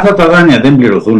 αυτά τα δάνεια δεν πληρωθούν,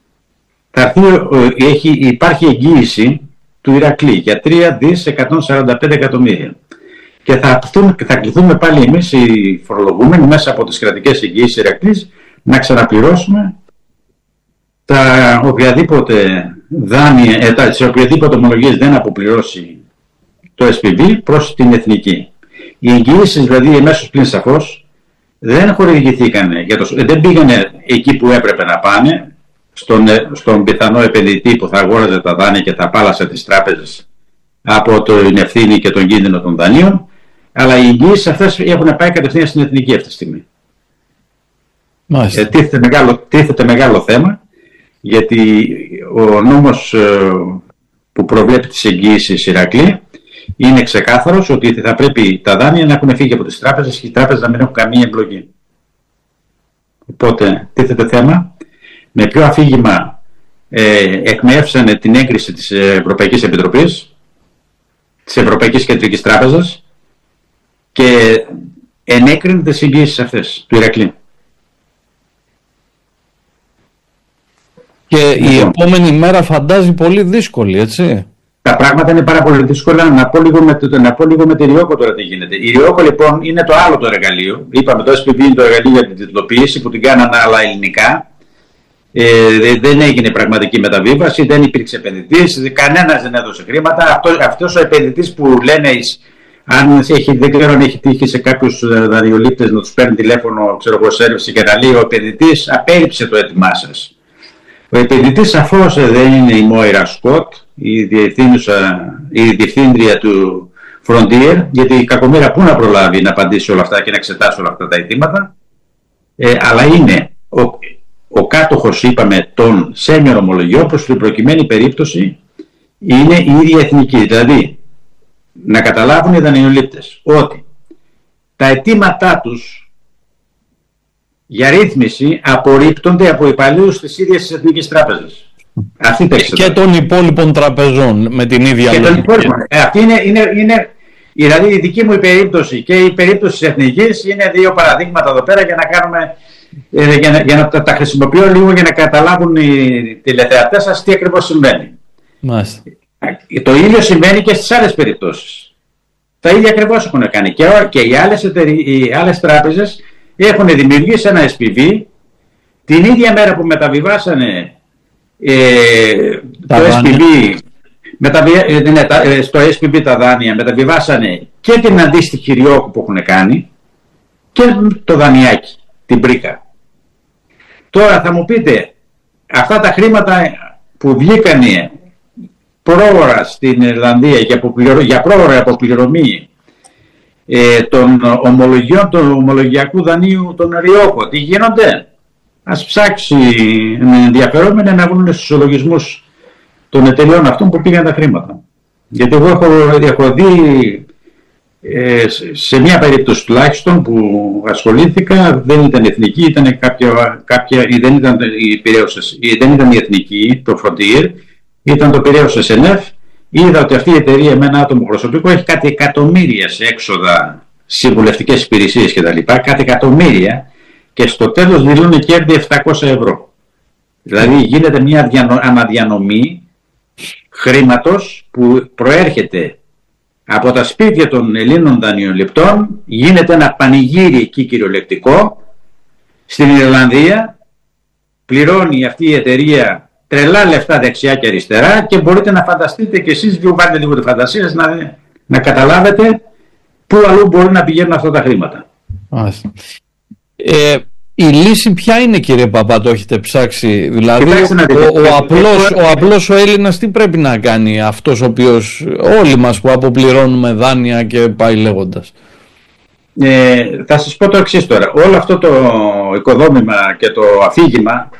υπάρχει εγγύηση του Ηρακλή για 3.145 εκατομμύρια. Και θα κληθούμε πάλι εμείς οι φορολογούμενοι μέσα από τις κρατικές εγγύησεις Ηρακλής να ξαναπληρώσουμε τα οποιαδήποτε δάνεια, τις οποιαδήποτε ομολογίες δεν αποπληρώσει το SPV προς την εθνική. Οι εγγυήσεις δηλαδή εμέσως πλην σαφώς δεν χορηγηθήκαν, δεν πήγανε εκεί που έπρεπε να πάνε, στον πιθανό επενδυτή που θα αγόραζε τα δάνεια και θα πάλασε τις τράπεζες από την ευθύνη και τον κίνδυνο των δανείων, αλλά οι εγγυήσεις αυτές έχουν πάει κατευθείαν στην εθνική αυτή τη στιγμή. Τίθεται μεγάλο θέμα, γιατί ο νόμος που προβλέπει τις εγγυήσεις Ηρακλή είναι ξεκάθαρος ότι θα πρέπει τα δάνεια να έχουν φύγει από τις τράπεζες και οι τράπεζες να μην έχουν καμία εμπλοκή. Οπότε τίθεται θέμα με ποιο αφήγημα εκμεύσανε την έγκριση της Ευρωπαϊκής Επιτροπής, της Ευρωπαϊκής Κεντρικής Τράπεζας, και ενέκρινε τις εγγύησεις αυτές του Ηρακλή. Και η επόμενη μέρα φαντάζει πολύ δύσκολη, έτσι. Τα πράγματα είναι πάρα πολύ δύσκολα. Να πω λίγο με τη Ριόκο τώρα τι γίνεται. Η Ριόκο λοιπόν είναι το άλλο το εργαλείο. Είπαμε το SPV είναι το εργαλείο για την τιτλοποίηση που την κάνανε άλλα ελληνικά. Δεν έγινε πραγματική μεταβίβαση, δεν υπήρξε επενδυτής, κανένας δεν έδωσε χρήματα. Αυτός ο επενδυτής που λένε, δεν ξέρω αν έχει τύχει σε κάποιους δανειολήπτες να τους παίρνει τηλέφωνο, σέρβιση και να λέει ο επενδυτής απέρριψε το έτοιμά σας. Ο επενδυτής σαφώς δεν είναι η Μόιρα Σκοτ, η διευθύντρια του Frontier, γιατί η κακομοίρα πού να προλάβει να απαντήσει όλα αυτά και να εξετάσει όλα αυτά τα αιτήματα, αλλά είναι ο κάτοχος, είπαμε, των senior ομολογιών, προς την προκειμένη περίπτωση είναι η ίδια εθνική. Δηλαδή, να καταλάβουν οι δανειολήπτες ότι τα αιτήματά τους για ρύθμιση απορρίπτονται από υπαλλήλους της ίδιας της Εθνικής Τράπεζας. Και των υπόλοιπων τραπεζών με την ίδια λογική. Αυτή είναι, δηλαδή η δική μου περίπτωση και η περίπτωση της Εθνικής είναι δύο παραδείγματα εδώ πέρα για να κάνουμε, για να τα χρησιμοποιώ λίγο για να καταλάβουν οι τηλεθεατές σας τι ακριβώς συμβαίνει. Μάλιστα. Το ίδιο συμβαίνει και στις άλλες περιπτώσεις. Τα ίδια ακριβώς έχουν κάνει και οι άλλες τράπεζες έχουν δημιουργήσει ένα SPV την ίδια μέρα που μεταβιβάσανε το SPV, στο SPV τα δάνεια, μεταβιβάσανε και την αντίστοιχη Ριόκου που έχουν κάνει και το δανειάκι, την πρίκα. Τώρα θα μου πείτε, αυτά τα χρήματα που βγήκανε πρόωρα στην Ιρλανδία για πρόωρα αποπληρωμή των ομολογιών του ομολογιακού δανείου των Ριόκο, τι γίνονται? Ας ψάξει ενδιαφερόμενοι να βγουν στους ισολογισμούς των εταιριών αυτών που πήγαν τα χρήματα. Γιατί εγώ έχω δει σε μια περίπτωση τουλάχιστον που ασχολήθηκα, δεν ήταν εθνική, ήταν δεν ήταν η εθνική, το Frontier, ήταν το Πειραιώς SNF. Είδα ότι αυτή η εταιρεία με ένα άτομο προσωπικό έχει κάτι εκατομμύρια σε έξοδα, συμβουλευτικές υπηρεσίες κτλ. Κάτι εκατομμύρια, και στο τέλος δηλώνει κέρδη 700 ευρώ. Δηλαδή γίνεται μια αναδιανομή χρήματος που προέρχεται από τα σπίτια των Ελλήνων δανειοληπτών, γίνεται ένα πανηγύρι εκεί κυριολεκτικό. Στην Ιρλανδία πληρώνει αυτή η εταιρεία τρελά λεφτά δεξιά και αριστερά και μπορείτε να φανταστείτε και εσείς, βάλτε λίγο τη φαντασία να καταλάβετε πού αλλού μπορούν να πηγαίνουν αυτά τα χρήματα. Η λύση ποια είναι, κύριε Παπά, το έχετε ψάξει? Δηλαδή ο απλός ο Έλληνας τι πρέπει να κάνει, αυτός ο οποίος, όλοι μας που αποπληρώνουμε δάνεια και πάει λέγοντας? Θα σας πω το εξής τώρα. Όλο αυτό το οικοδόμημα και το αφήγημα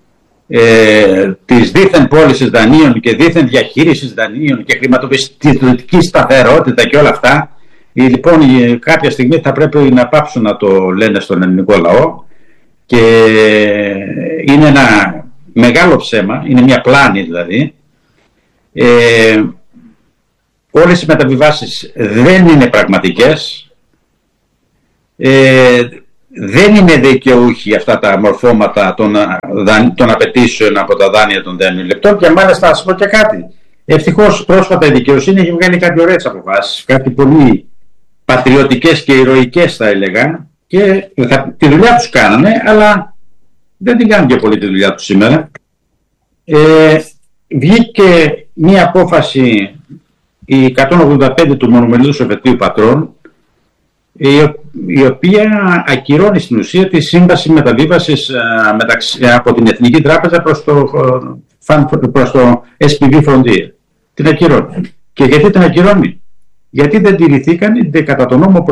της δίθεν πώλησης δανείων και δίθεν διαχείρισης δανείων και χρηματοπιστωτική σταθερότητα και όλα αυτά, λοιπόν κάποια στιγμή θα πρέπει να πάψουν να το λένε στον ελληνικό λαό, και είναι ένα μεγάλο ψέμα, είναι μια πλάνη δηλαδή. Όλες οι μεταβιβάσεις δεν είναι πραγματικές. δεν είναι δικαιούχοι αυτά τα μορφώματα των απαιτήσεων από τα δάνεια των δανειών λεπτών. Και μάλιστα θα σας πω και κάτι. Ευτυχώς πρόσφατα η δικαιοσύνη έχει βγάλει κάτι ωραίες αποφάσεις, κάτι πολύ πατριωτικές και ηρωικές θα έλεγα, και τη δουλειά τους κάνανε, αλλά δεν την κάνουν και πολύ τη δουλειά τους σήμερα. Βγήκε μία απόφαση, η 185 του Μονομελούς Εφετείου Πατρών, η οποία ακυρώνει στην ουσία τη σύμβαση μεταβίβασης από την Εθνική Τράπεζα προς το SPV Frontier. Την ακυρώνει. Και γιατί την ακυρώνει? Γιατί δεν τηρηθήκαν κατά τον νόμο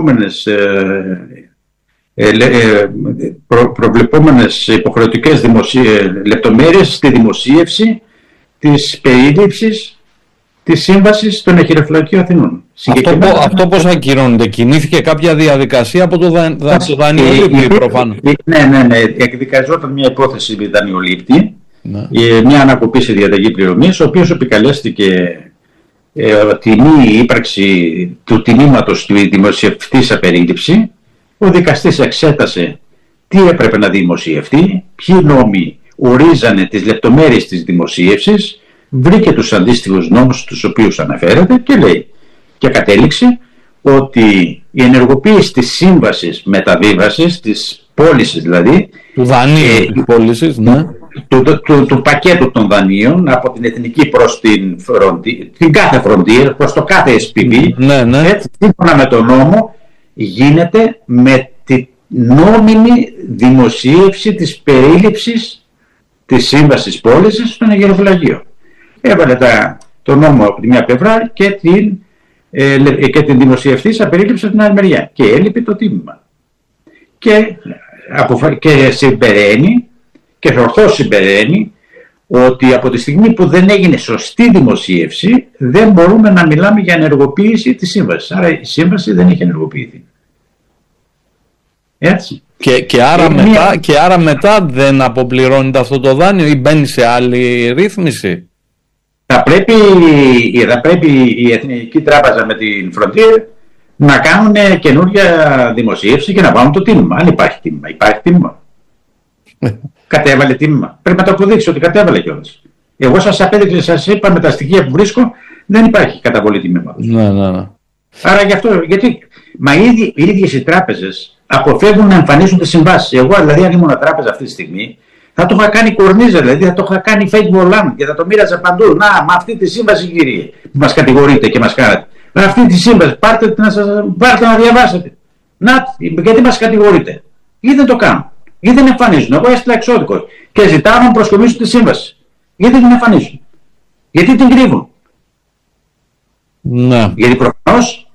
προβλεπόμενες υποχρεωτικές λεπτομέρειες στη δημοσίευση της περίληψης της σύμβασης των Εχειροφυλακίων Αθηνών. Αυτό πώς ακυρώνεται? Κινήθηκε κάποια διαδικασία από το δανειολήπτη προφανώς? Ναι. Εκδικαζόταν μια υπόθεση με δανειολήπτη, μια ανακοπή σε διαταγή πληρωμής, ο οποίος επικαλέστηκε τη μη ύπαρξη του τιμήματος του δημοσιευτής απερίληψη. Ο δικαστής εξέτασε τι έπρεπε να δημοσιευτεί, ποιοι νόμοι ορίζανε τις λεπτομέρειες της δημοσίευσης, βρήκε τους αντίστοιχους νόμους τους οποίους αναφέρεται και λέει, και κατέληξε ότι η ενεργοποίηση της σύμβασης μεταβίβασης, της πώλησης δηλαδή, του δανείου της πώλησης, ναι, του πακέτου των δανείων από την εθνική προς την κάθε Frontier, προς το κάθε SPV, ναι. Έτσι, σύμφωνα με τον νόμο, γίνεται με τη νόμιμη δημοσίευση της περίληψης της σύμβασης πώλησης στον Εχειροφυλακείο. Έβαλε το νόμο από τη μια πλευρά και την δημοσιευτής απερίληψη από την άλλη μεριά και έλειπε το τίμημα. Και συμπεραίνει, και ορθώς συμπεραίνει, ότι από τη στιγμή που δεν έγινε σωστή δημοσίευση δεν μπορούμε να μιλάμε για ενεργοποίηση της σύμβασης. Άρα η σύμβαση δεν έχει ενεργοποιηθεί. Έτσι. Και άρα μετά δεν αποπληρώνεται αυτό το δάνειο ή μπαίνει σε άλλη ρύθμιση? Θα πρέπει η Εθνική Τράπεζα με την Frontier να κάνουν καινούργια δημοσίευση και να βάλουν το τίμημα. Αν υπάρχει τίμημα. Υπάρχει τίμημα. Κατέβαλε τίμημα. Πρέπει να το αποδείξει ότι κατέβαλε κιόλας. Εγώ σας απέδειξα, σας είπα με τα στοιχεία που βρίσκω, δεν υπάρχει καταβολή τιμήματος. Ναι. Άρα γι' αυτό, γιατί οι ίδιες οι τράπεζες αποφεύγουν να εμφανίσουν τις συμβάσεις. Εγώ δηλαδή, αν ήμουν τράπεζα αυτή τη στιγμή, θα το είχα κάνει κορνίζα, δηλαδή θα το είχα κάνει fake volant και θα το μοίραζα παντού. Να, με αυτή τη σύμβαση, κύριε, που μας κατηγορείτε και μας κάνετε. Με αυτή τη σύμβαση, πάρτε να διαβάσετε. Να, γιατί μας κατηγορείτε? Ή δεν το κάνουν? Γιατί δεν εμφανίζουν? Εγώ έστειλα εξώδικο και ζητάω να προσκομίσουν τη σύμβαση. Γιατί δεν την εμφανίζουν? Γιατί την κρύβουν? Ναι. Γιατί προφανώς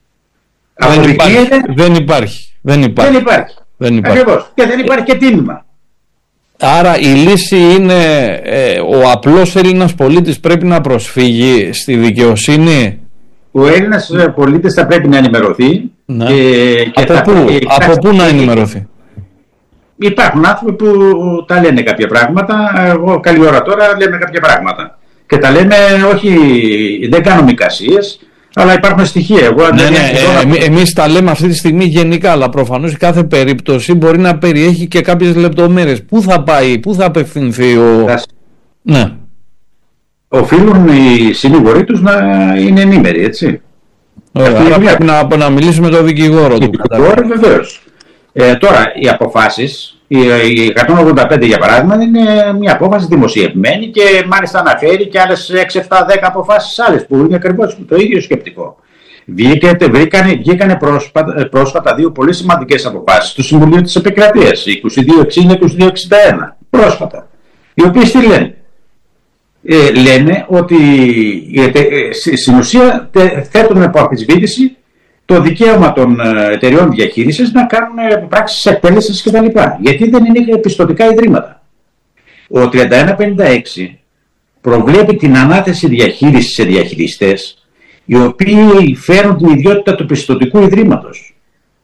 δεν υπάρχει. Ακριβώς. Και δεν υπάρχει και τίμημα. Άρα η λύση είναι ο απλός Έλληνας πολίτης πρέπει να προσφύγει στη δικαιοσύνη. Ο Έλληνας πολίτης θα πρέπει να ενημερωθεί. Ναι. Από πού να ενημερωθεί? Υπάρχουν άνθρωποι που τα λένε κάποια πράγματα. Εγώ καλή ώρα τώρα λέμε κάποια πράγματα. Και τα λέμε, όχι, δεν κάνουμε εικασίες, αλλά υπάρχουν στοιχεία. Εμείς τα λέμε αυτή τη στιγμή γενικά, αλλά προφανώς κάθε περίπτωση μπορεί να περιέχει και κάποιες λεπτομέρειες. Πού θα πάει, πού θα απευθυνθεί Ναι. Οφείλουν οι συνήγοροι τους να είναι ενήμεροι, έτσι. Άρα πρέπει να μιλήσουμε με τον δικηγόρο του. Δικηγόρο, βεβαίως. Τώρα, οι αποφάσεις, η 185 για παράδειγμα, είναι μια απόφαση δημοσιευμένη και μάλιστα αναφέρει και άλλες 6, 7, 10 αποφάσεις άλλες που είναι ακριβώς το ίδιο σκεπτικό. Βγήκανε πρόσφατα δύο πολύ σημαντικές αποφάσεις του Συμβουλίου της Επικρατείας, 2260 και 2261, πρόσφατα, οι οποίες τι λένε? Λένε ότι στην ουσία θέτουν από αμφισβήτηση το δικαίωμα των εταιριών διαχείρισης να κάνουν πράξεις εκτέλεσης κτλ. Γιατί δεν είναι πιστωτικά ιδρύματα. Ο 3156 προβλέπει την ανάθεση διαχείρισης σε διαχειριστές οι οποίοι φέρουν την ιδιότητα του πιστωτικού ιδρύματος.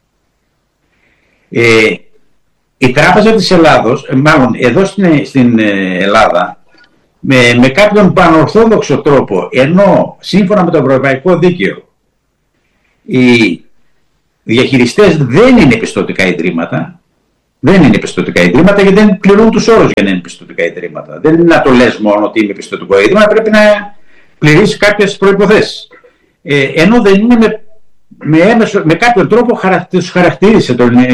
Η Τράπεζα της Ελλάδος, μάλλον εδώ στην Ελλάδα, με κάποιον πανορθόδοξο τρόπο, ενώ σύμφωνα με το Ευρωπαϊκό Δίκαιο διαχειριστές δεν είναι πιστωτικά ιδρύματα. Δεν είναι πιστωτικά ιδρύματα γιατί δεν πληρούν τους όρους για να είναι πιστωτικά ιδρύματα. Δεν είναι να το λες μόνο ότι είναι πιστωτικό ίδρυμα, πρέπει να πληρήσει κάποιες προϋποθέσεις. Ενώ δεν είναι με κάποιο τρόπο τους χαρακτήρισε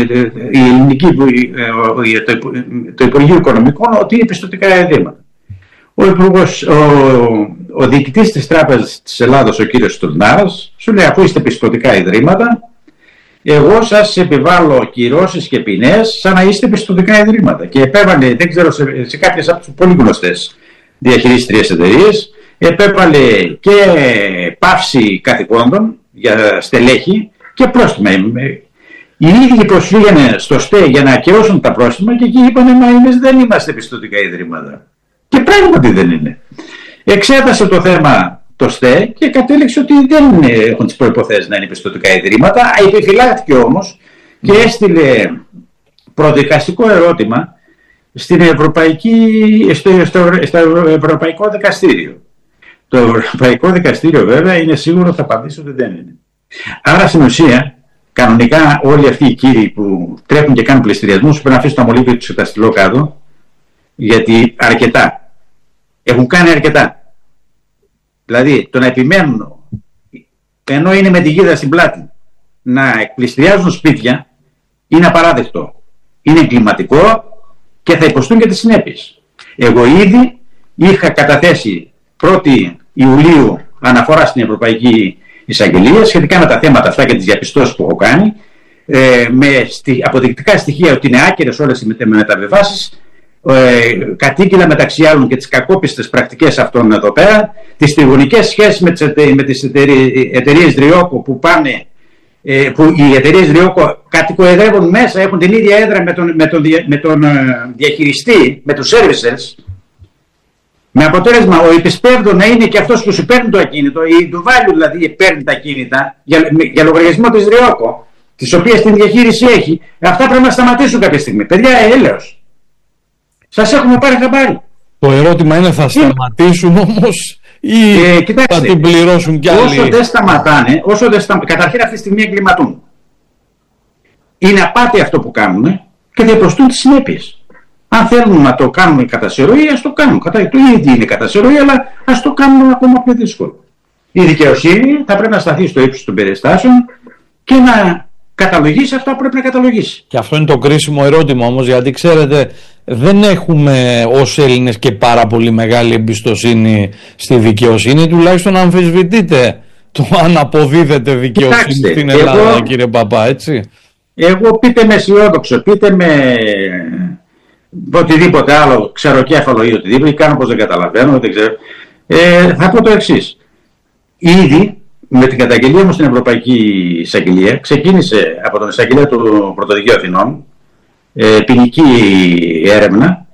το Υπουργείο Οικονομικών ότι είναι πιστωτικά ιδρύματα. Ο διοικητής της Τράπεζας της Ελλάδος, ο κύριος Στουρνάρας, σου λέει: αφού είστε πιστωτικά ιδρύματα, εγώ σας επιβάλλω κυρώσεις και ποινές σαν να είστε πιστωτικά ιδρύματα. Και επέβαλε, δεν ξέρω, σε κάποιες από τις πολύ γνωστές διαχειρίστριες εταιρείες, επέβαλε και πάυση καθηκόντων για στελέχη και πρόστιμα. Οι ίδιοι προσφύγανε στο ΣΤΕ για να ακυρώσουν τα πρόστιμα και εκεί είπανε: μα εμείς δεν είμαστε πιστωτικά ιδρύματα. Και πράγματι δεν είναι. Εξέτασε το θέμα το ΣΤΕ και κατέληξε ότι δεν έχουν τις προϋποθέσεις να είναι πιστωτικά ιδρύματα. Επιφυλάχθηκε όμως και έστειλε προδικαστικό ερώτημα στο Ευρωπαϊκό Δικαστήριο. Το Ευρωπαϊκό Δικαστήριο βέβαια είναι σίγουρο ότι θα απαντήσει ότι δεν είναι. Άρα στην ουσία, κανονικά όλοι αυτοί οι κύριοι που τρέχουν και κάνουν πληστηριασμούς πρέπει να αφήσουν τα μολύβια τους και τα στυλό κάτω, γιατί έχουν κάνει αρκετά. Δηλαδή το να επιμένουν ενώ είναι με τη γίδα στην πλάτη να εκπληστηριάζουν σπίτια είναι απαράδεκτο. Είναι εγκληματικό και θα υποστούν και τις συνέπειες. Εγώ ήδη είχα καταθέσει 1η Ιουλίου αναφορά στην Ευρωπαϊκή Εισαγγελία σχετικά με τα θέματα αυτά και τις διαπιστώσεις που έχω κάνει, με αποδεικτικά στοιχεία ότι είναι άκυρες όλες οι μεταβιβάσεις. Κατήγγειλα μεταξύ άλλων και τις κακόπιστες πρακτικές αυτών εδώ πέρα, τις τριγωνικές σχέσεις με τις εταιρείες Ριόκο που πάνε, που οι εταιρείες Ριόκο κατοικοεδρεύουν μέσα, έχουν την ίδια έδρα με τον διαχειριστή, με τους services, με αποτέλεσμα ο επισπεύδων να είναι και αυτός που σου παίρνει το ακίνητο, η Ντουβάλιου δηλαδή παίρνει τα ακίνητα για λογαριασμό της Ριόκο, τις οποίες την διαχείριση έχει. Αυτά πρέπει να σταματήσουν κάποια στιγμή. Παιδιά, έλεος. Σας έχουμε πάρει χαμπάρι. Το ερώτημα είναι, θα σταματήσουν όμως ή θα την πληρώσουν κι άλλοι? Όσο δεν σταματάνε, καταρχήν αυτή τη στιγμή εγκληματούν. Είναι απάτη αυτό που κάνουν και θα υποστούν τις συνέπειες. Αν θέλουν να το κάνουν κατά συρροή, ας το κάνουν. Το ήδη είναι κατά συρροή, αλλά ας το κάνουν ακόμα πιο δύσκολο. Η δικαιοσύνη θα πρέπει να σταθεί στο ύψος των περιστάσεων και να καταλογίσει αυτά που πρέπει να καταλογίσει. Και αυτό είναι το κρίσιμο ερώτημα όμως, γιατί ξέρετε, δεν έχουμε ως Έλληνες και πάρα πολύ μεγάλη εμπιστοσύνη στη δικαιοσύνη, τουλάχιστον αμφισβητείτε το αν αποδίδεται δικαιοσύνη στην Ελλάδα, κύριε Παπά, έτσι. Εγώ πείτε με αισιόδοξο, πείτε με οτιδήποτε άλλο, ξεροκέφαλο ή οτιδήποτε, ή κάνω πως δεν καταλαβαίνω, δεν ξέρω. Θα πω το εξής. Ήδη με την καταγγελία μου στην Ευρωπαϊκή Εισαγγελία, ξεκίνησε από τον Εισαγγελέα του Πρωτοδικείου Αθηνών ποινική έρευνα,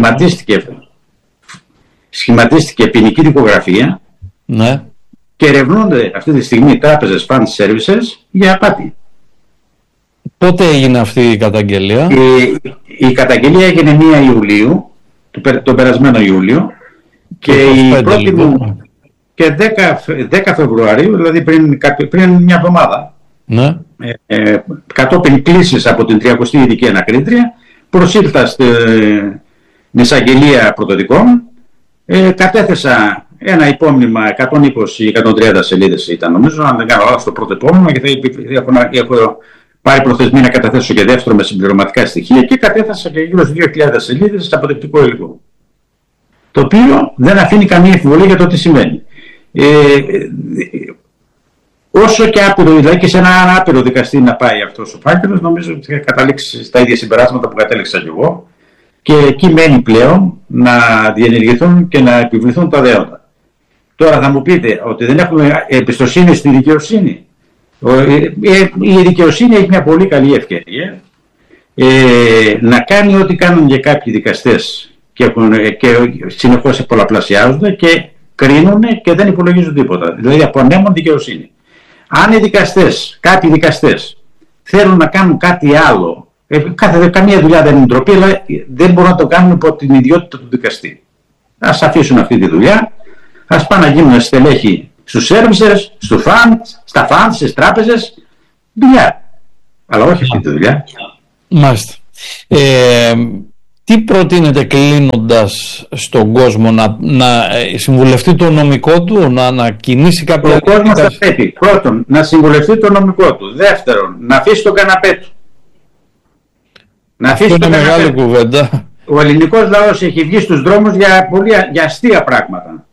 σχηματίστηκε ποινική δικογραφία, ναι, και ερευνούνται αυτή τη στιγμή τράπεζες fund services για απάτη. Πότε έγινε αυτή η καταγγελία? Η καταγγελία έγινε 1 Ιουλίου, τον περασμένο Ιούλιο, και η πρώτη μου και 10 Φεβρουαρίου, δηλαδή πριν μια εβδομάδα, ναι, κατόπιν κλήσεις από την 30η Ειδική Ανακρίτρια, προσήλθα στην εισαγγελία πρωτοδικών, κατέθεσα ένα υπόμνημα 120-130 σελίδες ήταν, νομίζω, αν δεν κάνω λάθος, το πρώτο υπόμνημα, και έχω πάρει προθεσμία να καταθέσω και δεύτερο με συμπληρωματικά στοιχεία, και κατέθεσα και γύρω στις 2.000 σελίδες αποδεικτικό υλικό, το οποίο δεν αφήνει καμία αμφιβολία για το τι συμβαίνει. Όσο και άπειρο, δηλαδή και σε ένα άπειρο δικαστή να πάει αυτός ο φάκελος, νομίζω ότι θα καταλήξει στα ίδια συμπεράσματα που κατέληξα κι εγώ, και εκεί μένει πλέον να διενεργηθούν και να επιβληθούν τα δέοντα. Τώρα θα μου πείτε ότι δεν έχουμε εμπιστοσύνη στη δικαιοσύνη. Η δικαιοσύνη έχει μια πολύ καλή ευκαιρία να κάνει ό,τι κάνουν και κάποιοι δικαστές και συνεχώς πολλαπλασιάζονται και κρίνουν και δεν υπολογίζουν τίποτα. Δηλαδή απονέμουν δικαιοσύνη. Αν οι δικαστές, κάποιοι δικαστές, θέλουν να κάνουν κάτι άλλο, καμία δουλειά δεν είναι ντροπή, αλλά δεν μπορούν να το κάνουν υπό την ιδιότητα του δικαστή. Ας αφήσουν αυτή τη δουλειά, ας πάνε να γίνουν στελέχοι στους services, στα funds, στις τράπεζες, δουλειά. Αλλά όχι αυτή τη δουλειά. Μάλιστα. Τι προτείνετε κλείνοντας στον κόσμο, να συμβουλευτεί το νομικό του, να κινήσει κάποια... Ο κόσμος θα πρέπει πρώτον να συμβουλευτεί το νομικό του, δεύτερον να αφήσει τον καναπέ του. Αυτό είναι μεγάλη κουβέντα. Ο ελληνικός λαός έχει βγει στους δρόμους για αστεία πράγματα.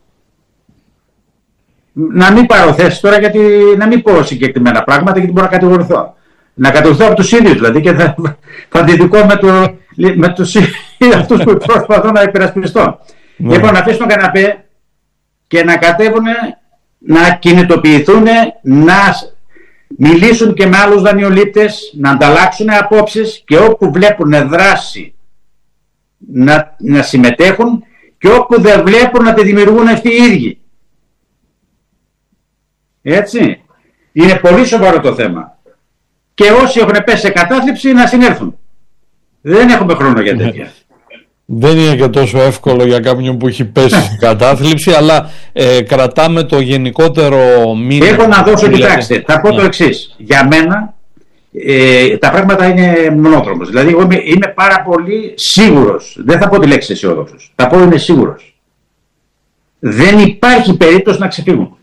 Να μην πάρω θέση τώρα, γιατί να μην πω συγκεκριμένα πράγματα, γιατί μπορώ να κατηγορηθώ. Να κατηγορηθώ από τους ίδιους δηλαδή, και θα αντιδικώ με τους αυτούς που προσπαθώ να υπερασπιστώ. Λοιπόν, να αφήσουν τον καναπέ και να κατέβουν, να κινητοποιηθούν, να μιλήσουν και με άλλους δανειολήπτες, να ανταλλάξουν απόψεις, και όπου βλέπουν δράση να συμμετέχουν, και όπου δεν βλέπουν να τη δημιουργούν αυτοί οι ίδιοι. Έτσι. Είναι πολύ σοβαρό το θέμα. Και όσοι έχουν πέσει σε κατάθλιψη να συνέλθουν. Δεν έχουμε χρόνο για τέτοια. Δεν είναι και τόσο εύκολο για κάποιον που έχει πέσει στην κατάθλιψη, αλλά κρατάμε το γενικότερο μήνυμα. Έχω να δώσω, κοιτάξτε, θα πω το εξής. Για μένα τα πράγματα είναι μονόδρομος. Δηλαδή, εγώ είμαι πάρα πολύ σίγουρος. Δεν θα πω τη λέξη αισιόδοξος. Θα πω είμαι σίγουρος. Δεν υπάρχει περίπτωση να ξεφύγουν.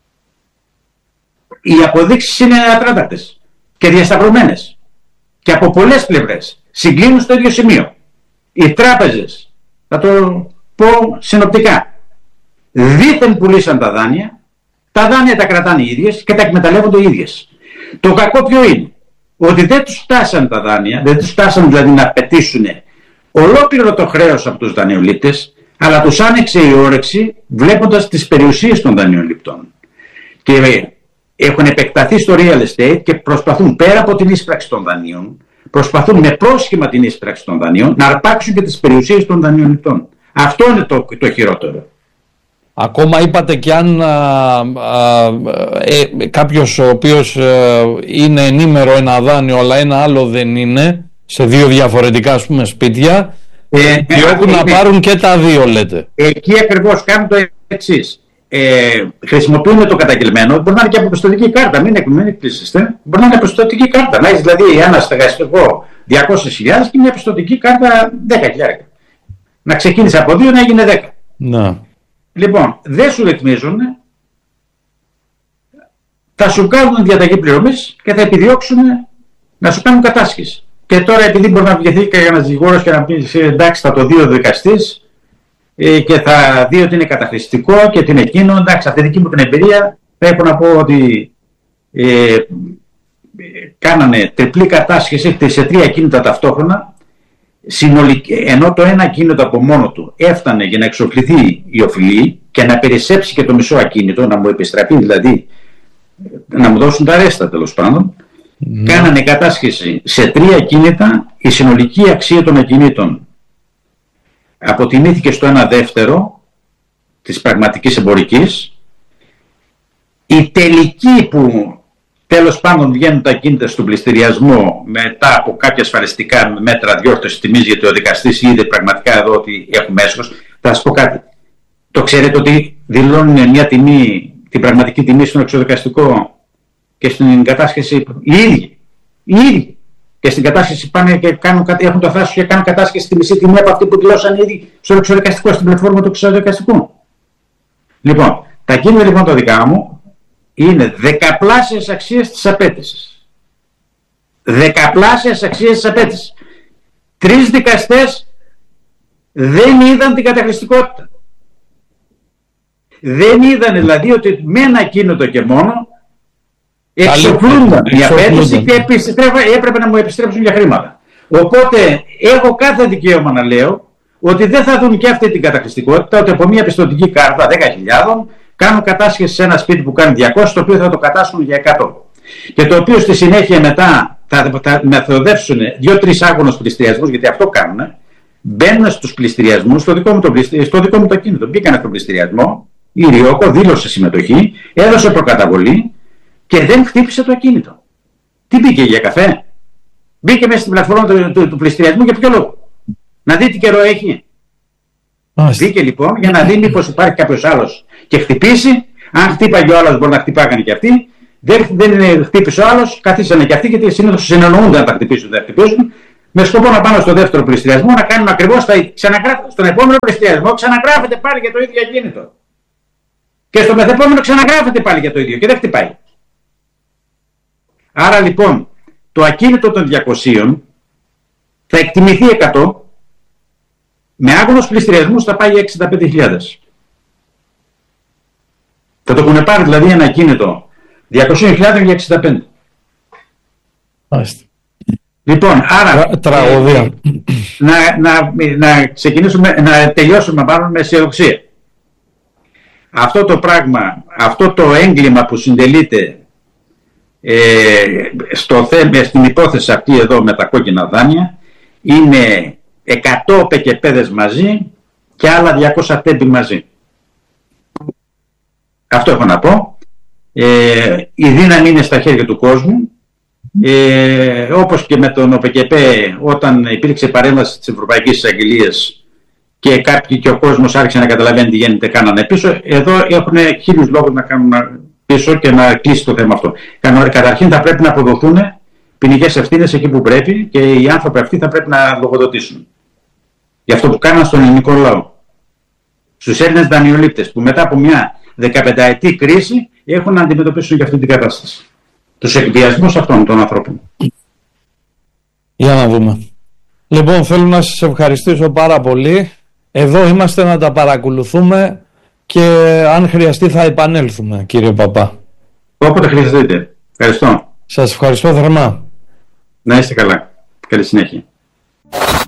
Οι αποδείξεις είναι ατράντακτες και διασταυρωμένες. Και από πολλές πλευρές συγκλίνουν στο ίδιο σημείο. Οι τράπεζες, θα το πω συνοπτικά, δήθεν πουλήσαν τα δάνεια τα κρατάνε οι ίδιες και τα εκμεταλλεύονται οι ίδιες. Το κακό ποιο είναι? Ότι δεν τους φτάσαν τα δάνεια, δεν τους φτάσαν δηλαδή να πετήσουν ολόκληρο το χρέος από τους δανειολήπτες, αλλά τους άνοιξε η όρεξη βλέποντας τις περιουσίες των δανειοληπτών. Και έχουν επεκταθεί στο real estate και προσπαθούν πέρα από την ίσπραξη των δανείων, προσπαθούν με πρόσχημα την ίσπραξη των δανείων να αρπάξουν και τις περιουσίες των δανειοληπτών. Αυτό είναι το χειρότερο. Ακόμα είπατε, και αν κάποιος ο οποίος είναι ενήμερο ένα δάνειο αλλά ένα άλλο δεν είναι, σε δύο διαφορετικά ας πούμε σπίτια, διότι να πάρουν και τα δύο, λέτε. Εκεί ακριβώς κάνουν το εξής. Χρησιμοποιούμε το καταγγελμένο, μπορεί να είναι και από πιστωτική κάρτα, μην εκπλήσεστε, μπορεί να είναι πιστωτική κάρτα. Να έχει δηλαδή ένα στεγαστικό 200.000 και μια πιστωτική κάρτα 10.000. Να ξεκίνησε από 2 να έγινε 10. Να. Λοιπόν, δεν σου ρυθμίζουν, θα σου κάνουν διαταγή πληρωμής και θα επιδιώξουν να σου κάνουν κατάσχεση. Και τώρα, επειδή μπορεί να βγεθεί και ένας δικηγόρος και να πει εντάξει, θα το δει ο δικαστής και θα δει ότι είναι καταχρηστικό και ότι είναι εκείνο, εντάξει, αυτή δική μου την εμπειρία θα έχω να πω ότι κάνανε τριπλή κατάσχεση σε 3 ακίνητα ταυτόχρονα. Ενώ το ένα ακίνητο από μόνο του έφτανε για να εξοφληθεί η οφειλή και να περισσέψει και το μισό ακίνητο, να μου επιστραφεί δηλαδή, να μου δώσουν τα ρέστα τέλος πάντων. Κάνανε κατάσχεση σε 3 ακίνητα. Η συνολική αξία των ακινήτων αποτιμήθηκε στο 1/2 της πραγματικής εμπορικής. Η τελική που τέλος πάντων βγαίνουν τα ακίνητα στον πληστηριασμό μετά από κάποια ασφαλιστικά μέτρα διόρθωσης τιμής, γιατί ο δικαστής είδε πραγματικά εδώ ότι έχουμε έσχος. Θα σας πω κάτι. Το ξέρετε ότι δηλώνουν μια τιμή, την πραγματική τιμή στον εξοδικαστικό και στην κατάσχεση οι ίδιοι. Και στην κατάσχεση πάνε και έχουν το θράσος και κάνουν κατάσχεση στη μισή τιμή από αυτή που δηλώσαν ήδη στο εξοδικαστικό, στην πλατφόρμα του εξοδικαστικού. Λοιπόν, τα κίνητα λοιπόν τα δικά μου είναι δεκαπλάσιες αξίες της απέτησης. Δεκαπλάσιες αξίες της απέτησης. 3 δικαστές δεν είδαν την καταχρηστικότητα. Δεν είδαν δηλαδή ότι με ένα κίνητο και μόνο εξοπλούνταν η απέτηση και έπρεπε να μου επιστρέψουν για χρήματα. Οπότε έχω κάθε δικαίωμα να λέω ότι δεν θα δουν και αυτή την καταχρηστικότητα, ότι από μια πιστωτική κάρτα 10.000 κάνουν κατάσχεση σε ένα σπίτι που κάνει 200, το οποίο θα το κατάσχουν για 100. Και το οποίο στη συνέχεια μετά θα μεθοδεύσουν 2-3 άγωνους πληστηριασμούς, γιατί αυτό κάνουν. Μπαίνουν στους πληστηριασμούς, στο δικό μου το κίνητο. Μπήκανε στον πληστηριασμό, η Ριόκο δήλωσε συμμετοχή, έδωσε προκαταβολή και δεν χτύπησε το ακίνητο. Τι μπήκε, για καφέ? Μπήκε μέσα στην πλατφόρμα του πληστηριασμού για ποιο λόγο? Να δει τι καιρό έχει. Μπήκε λοιπόν για να δει μήπως υπάρχει κάποιος άλλος και χτυπήσει. Αν χτύπαγε ο άλλος, μπορεί να χτυπάγανε και αυτοί. Δεν χτύπησε ο άλλος, καθίσανε και αυτοί, γιατί συνήθως συνεννοούνται να τα χτυπήσουν, δεν χτυπήσουν, με σκοπό να πάνε στο δεύτερο πληστηριασμό, να κάνουν ακριβώς στον επόμενο πληστηριασμό, ξαναγράφεται πάλι για το ίδιο ακίνητο. Και στο μεθεπόμενο ξαναγράφεται πάλι για το ίδιο και δεν χτυπάει. Άρα λοιπόν, το ακίνητο των 200 θα εκτιμηθεί 100, με άγωνους πληστηριασμούς θα πάει 65.000. Θα το έχουν πάρει δηλαδή ένα ακίνητο 200.000 για 65. Λοιπόν, άρα τραγωδία. Να ξεκινήσουμε, να τελειώσουμε μάλλον με αισιοδοξία. Αυτό το πράγμα, αυτό το έγκλημα που συντελείται στην υπόθεση αυτή εδώ με τα κόκκινα δάνεια, είναι 100 πεκεπέδες μαζί και άλλα 200 τέμπη μαζί. Αυτό έχω να πω. Η δύναμη είναι στα χέρια του κόσμου. Όπως και με τον ΟΠΚΠ, όταν υπήρξε παρέμβαση της Ευρωπαϊκής Εισαγγελίας και κάποιοι και ο κόσμος άρχισε να καταλαβαίνει τι γίνεται, κάνανε πίσω. Εδώ έχουν 1000 λόγους να κάνουν πίσω και να κλείσει το θέμα αυτό. Καταρχήν θα πρέπει να αποδοθούν ποινικές ευθύνες εκεί που πρέπει και οι άνθρωποι αυτοί θα πρέπει να λογοδοτήσουν για αυτό που κάναν στον ελληνικό λαό. Στους Έλληνες δανειολήπτες που μετά από μια 15ετή κρίση έχουν να αντιμετωπίσουν και αυτή την κατάσταση. Τους εκβιασμούς αυτών των ανθρώπων. Για να δούμε. Λοιπόν, θέλω να σας ευχαριστήσω πάρα πολύ. Εδώ είμαστε να τα παρακολουθούμε και αν χρειαστεί θα επανέλθουμε, κύριε Παπά. Όποτε χρειαστείτε. Ευχαριστώ. Σας ευχαριστώ θερμά. Να είστε καλά. Καλή συνέχεια.